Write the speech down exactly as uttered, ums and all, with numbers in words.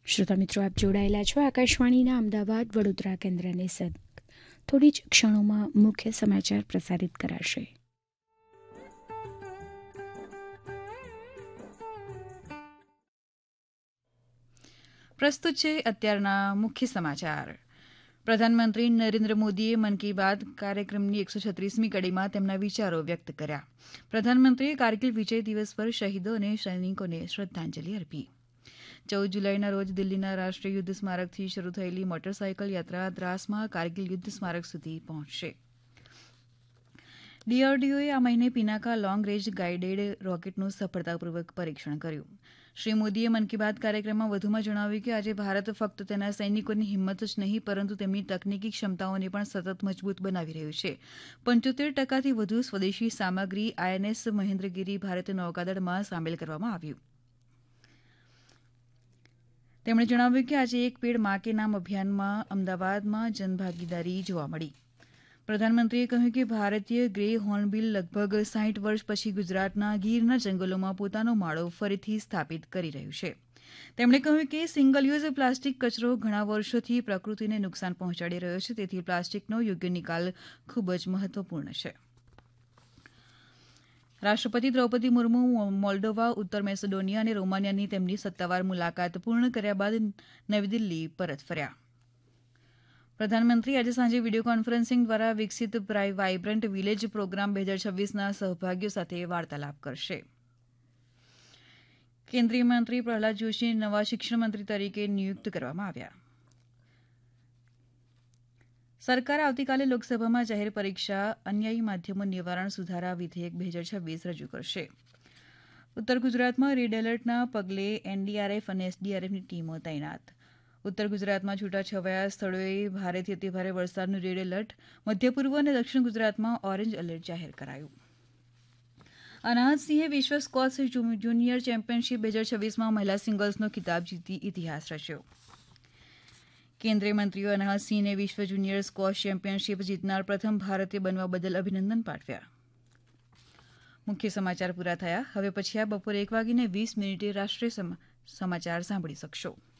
શ્રોતા મિત્રો, આપ જોડાયેલા છો આકાશવાણીના અમદાવાદ વડોદરા કેન્દ્રની સાથે. થોડી જ ક્ષણોમાં મુખ્ય સમાચાર પ્રસારિત કરાશે. પ્રસ્તુત છે અત્યારના મુખ્ય સમાચાર. પ્રધાનમંત્રી નરેન્દ્ર મોદીએ મન કી બાત કાર્યક્રમની એકસો છત્રીસમી કડીમાં તેમના વિચારો વ્યક્ત કર્યા. પ્રધાનમંત્રીએ કારગિલ વિજય દિવસ પર શહીદો અને સૈનિકોને શ્રદ્ધાંજલિ અર્પી. ચૌદ જુલાઈના રોજ દિલ્હીના રાષ્ટ્રીય યુદ્ધ સ્મારકથી શરૂ થયેલી મોટરસાયકલ યાત્રા દ્રાસમાં કારગિલ યુદ્ધ સ્મારક સુધી પહોંચશે. ડીઆરડીઓએ આ મહિને પિનાકા લોંગ રેન્જ ગાઇડેડ રોકેટનું સફળતાપૂર્વક પરીક્ષણ કર્યું. શ્રી મોદીએ મન કી બાત કાર્યક્રમમાં વધુમાં જણાવ્યું કે આજે ભારત ફક્ત તેના સૈનિકોની હિંમત જ નહીં પરંતુ તેમની તકનીકી ક્ષમતાઓને પણ સતત મજબૂત બનાવી રહ્યું છે. પંચોતેર ટકાથી વધુ સ્વદેશી સામગ્રી આઈએનએસ મહેન્દ્રગિરી ભારતીય નૌકાદળમાં સામેલ કરવામાં આવ્યું. તેમણે જણાવ્યું કે આજે એક પેડ મા કે નામ અભિયાનમાં અમદાવાદમાં જનભાગીદારી જોવા મળી. પ્રધાનમંત્રીએ કહ્યું કે ભારતીય ગ્રે હોર્નબિલ લગભગ સાઠ વર્ષ પછી ગુજરાતના ગીરના જંગલોમાં પોતાનો માળો ફરીથી સ્થાપિત કરી રહ્યું છે. તેમણે કહ્યું કે સિંગલ યુઝ પ્લાસ્ટિક કચરો ઘણા વર્ષોથી પ્રકૃતિને નુકસાન પહોંચાડી રહ્યો છે, તેથી પ્લાસ્ટિકનો યોગ્ય નિકાલ ખૂબ જ મહત્વપૂર્ણ છે. રાષ્ટ્રપતિ દ્રૌપદી મુર્મુ મોલ્ડોવા, ઉત્તર મેસેડોનિયા અને રોમાનિયાની તેમની સત્તાવાર મુલાકાત પૂર્ણ કર્યા બાદ નવી દિલ્હી પરત ફર્યા. પ્રધાનમંત્રી આજે સાંજે વિડીયો કોન્ફરન્સિંગ દ્વારા વિકસિત વાયબ્રન્ટ વિલેજ પ્રોગ્રામ બે હજાર છવ્વીસના સહભાગીઓ સાથે વાર્તાલાપ કરશે. કેન્દ્રીય મંત્રી પ્રહલાદ જોશીને નવા શિક્ષણ મંત્રી તરીકે નિયુક્ત કરવામાં આવ્યા. સરકાર આવતીકાલે લોકસભામાં જાહેર પરીક્ષા અન્યાયી માધ્યમો નિવારણ સુધારા વિધેયક બે હજાર છવ્વીસ રજૂ કરશે. ઉત્તર ગુજરાતમાં રેડ એલર્ટના પગલે એનડીઆરએફ અને એસડીઆરએફની ટીમો તૈનાત. ઉત્તર ગુજરાતમાં છૂટાછવાયા સ્થળોએ ભારેથી અતિભારે વરસાદનું રેડ એલર્ટ, મધ્ય પૂર્વ અને દક્ષિણ ગુજરાતમાં ઓરેન્જ એલર્ટ જાહેર કરાયું. અનાહત સિંહે વિશ્વ સ્કોશ જુનિયર ચેમ્પિયનશીપ બે હજાર છવ્વીસમાં મહિલા સિંગલ્સનો ખિતાબ જીતી ઇતિહાસ રચ્યો. કેન્દ્રીય મંત્રીઓ અનાહત સિંહને વિશ્વ જુનિયર સ્કોશ ચેમ્પિયનશીપ જીતનાર પ્રથમ ભારતીય બનવા બદલ અભિનંદન પાઠવ્યા. મુખ્ય સમાચાર પૂરા થયા. હવે પછી આ બપોરે એક વાગીને વીસ મિનિટે રાષ્ટ્રીય સમાચાર સાંભળી શકશો.